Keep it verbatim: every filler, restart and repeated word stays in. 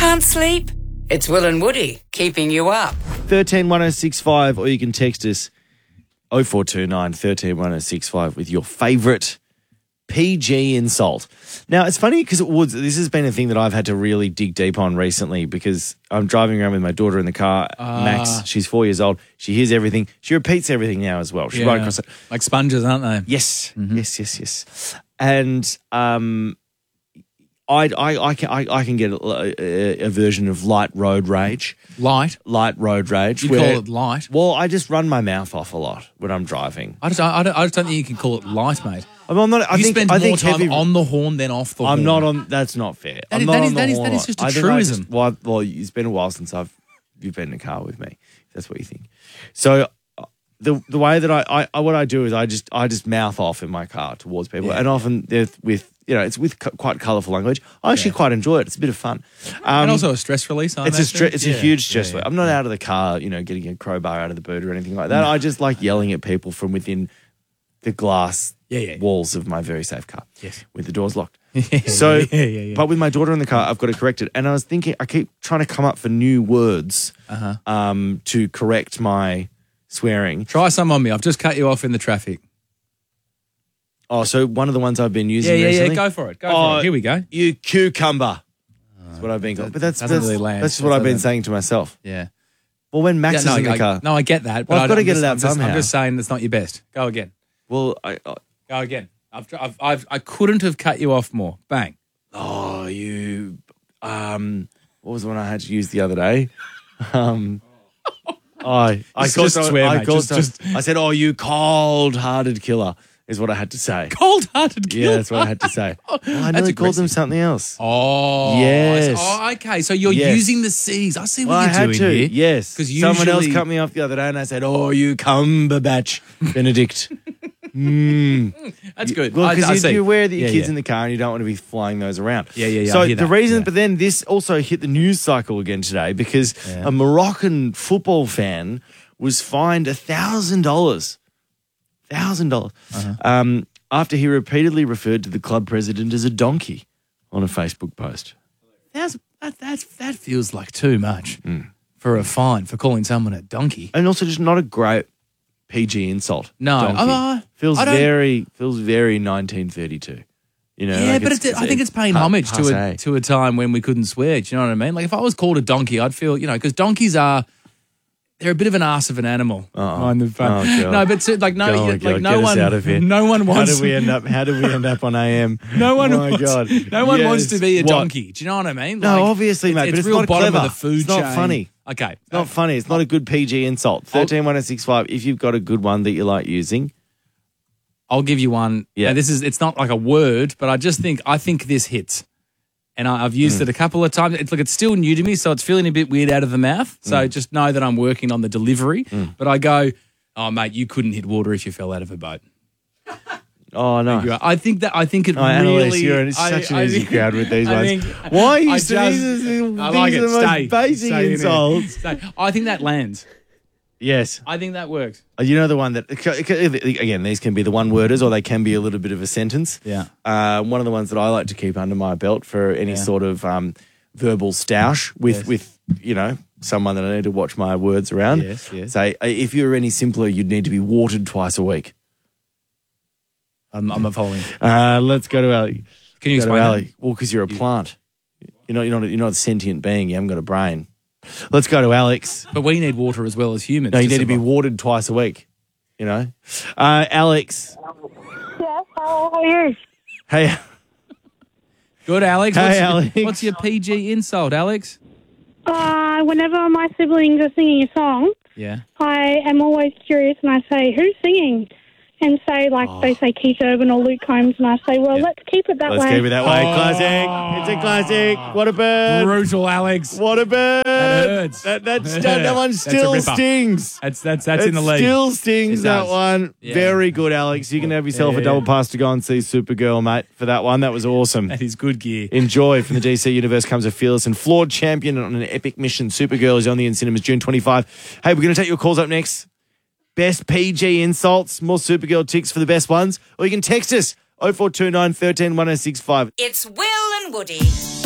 Can't sleep? It's Will and Woody keeping you up. thirteen one oh six five, or you can text us oh four two nine, one three one oh six five with your favourite P G insult. Now, it's funny because it was, this has been a thing that I've had to really dig deep on recently because I'm driving around with my daughter in the car, uh, Max. She's four years old. She hears everything. She repeats everything now as well. She's yeah. right across it. Like sponges, aren't they? Yes, mm-hmm. yes, yes, yes. And um, I, I, I, can, I, I can get a, a, a version of light road rage. Light? Light road rage. You where, call it light? Well, I just run my mouth off a lot when I'm driving. I just, I, don't, I just don't think you can call it light, mate. I mean, I'm not, I you think, spend I more think time heavy, on the horn than off the I'm horn. not on. That's not fair. That I'm is, not that on is, the that is, horn that is a just a lot. I think I truism. just- well, well, it's been a while since I've you've been in a car with me. If that's what you think. So uh, the the way that I, I, I what I do is I just I just mouth off in my car towards people, Yeah. and often they're with you know it's with cu- quite colourful language. I actually Yeah. quite enjoy it. It's a bit of fun. Um, and also a stress release. I it's a imagine. stre- it's yeah. a huge stress. Yeah, yeah. I'm not out of the car, you know, getting a crowbar out of the boot or anything like that. I just like yelling at people from within the glass Yeah, yeah, yeah. walls of my very safe car. Yes. With the doors locked. So, yeah, yeah, yeah. but with my daughter in the car, I've got to correct it. And I was thinking, I keep trying to come up for new words Uh-huh. um, to correct my swearing. Try some on me. I've just cut you off in the traffic. Oh, so one of the ones I've been using Yeah, yeah, recently. yeah. Go for it. Go Oh, for it. Here we go. You cucumber. That's what I've been called. But that's, doesn't that's, really land. that's just what I've been Doesn't- saying to myself. Yeah. Well, when Max yeah, no, is in I, the car. No, I get that. But Well, I've I, got to I'm get just, it out I'm just, somehow. I'm just saying that's not your best. Go again. Well, I, I, Go again. I've, I've, I've, I couldn't have cut you off more. Bang. oh, you. Um, what was the one I had to use the other day? Um, I, I Just- called just someone- swear, I mate. called Just- someone- I said, "Oh, you cold-hearted killer," is what I had to say. Cold-hearted killer. Yeah, that's what I had to say. Well, I That's nearly called them aggressive. something else. Oh. Yes. Oh, okay. So you're Yes. using the C's. I see what Well, I you're had doing to. here. Yes, 'Cause someone else usually- cut me off the other day, and I said, "Oh, you Cumberbatch Benedict." mm. That's good. Well, I, I because see. you, you're aware that your Yeah, kids yeah. in the car, and you don't want to be flying those around. Yeah, yeah, yeah, So I hear the that, reason, yeah. but then this also hit the news cycle again today because Yeah. a Moroccan football fan was fined a thousand dollars, thousand dollars, Uh-huh. um, after he repeatedly referred to the club president as a donkey on a Facebook post. That's, that, that's, that feels like too much Mm. for a fine for calling someone a donkey. And also, just not a great P G insult. No, donkey. uh, feels I don't- very feels very nineteen thirty-two. You know, Yeah, like but it's, it's, I think it's paying pa- homage to a, passe. to a time when we couldn't swear. Do you know what I mean? Like if I was called a donkey, I'd feel, you know, because donkeys are, they're a bit of an ass of an animal. Uh-oh. Mind the fun. Oh, God. No, but so, like no, Oh, my like God, no get us one, out of here. no one How wants. did we end up? How did we end up on A M? No one Oh, my wants. God. No one Yes. wants to be a What? donkey. Do you know what I mean? No, Like, obviously, mate, but it's real not bottom clever. of the food It's not chain. funny. Okay, It's not funny. It's not a good P G insult. thirteen one oh six five. If you've got a good one that you like using. I'll give you one. Yeah. Yeah, this is. It's not like a word, but I just think I think this hits, and I, I've used Mm. it a couple of times. It's like it's still new to me, so it's feeling a bit weird out of the mouth. So Mm. just know that I'm working on the delivery. But I go, oh mate, you couldn't hit water if you fell out of a boat. Oh, no. You are- I think that I think it Oh, Annalise, really. you're in such I- an I easy think- crowd with these I ones. think- Why are you I saying just- these? These I like are it. the most Stay. basic Stay in there. insults. Stay. I think that lands. Yes. I think that works. Uh, You know the one that, again, these can be the one-worders or they can be a little bit of a sentence. Yeah. Uh, one of the ones that I like to keep under my belt for any Yeah. sort of um, verbal stoush with, Yes. with, you know, someone that I need to watch my words around. Yes, yes. Say, uh, if you were any simpler, you'd need to be watered twice a week. I'm, I'm not following. Uh, let's go to Ali. Can you Go to explain Ali. that? Well, because you're a plant. You're not, you're, not, you're not a sentient being. You haven't got a brain. Let's go to Alex. But we need water as well as humans. No, you need to be survive. watered twice a week. You know? Uh, Alex. Yes, how are you? Hey. Good, Alex. Hey, what's, Alex. Your, what's your P G insult, Alex? Uh, whenever my siblings are singing a song, Yeah. I am always curious and I say, who's singing? And say, like, Oh. they say Keith Urban or Luke Combs, and I say, well, Yeah. let's keep it that Let's way. keep it that way. Oh. Classic. It's a classic. What a bird. Brutal, Alex. What a bird. That hurts. That, that's, that, that one That's a still ripper. stings. That's that's that's It in the league. still stings, It that does. one. Yeah. Very good, Alex. You can have yourself Yeah, a double yeah. pass to go and see Supergirl, mate, for that one. That was awesome. That is good gear. Enjoy. From the D C Universe comes a fearless and flawed champion on an epic mission. Supergirl is only in cinemas June twenty-fifth. Hey, we're going to take your calls up next. Best P G insults, more Supergirl ticks for the best ones. Or you can text us oh four two nine, one three one oh six five. It's Will and Woody.